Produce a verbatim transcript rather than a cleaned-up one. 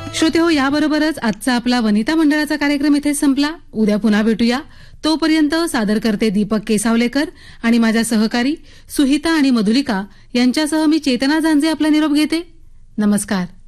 श्रोते हो, याबरोबरच आजचा आपला वनिता मंडळाचा कार्यक्रम इथे संपला. उद्या पुन्हा भेटूया. तोपर्यंत सादर करते दीपक केसावलेकर आणि माझ्या सहकारी सुहिता आणि मधुलिका यांच्यासह मी चेतना झांजे आपला निरोप घेते. नमस्कार.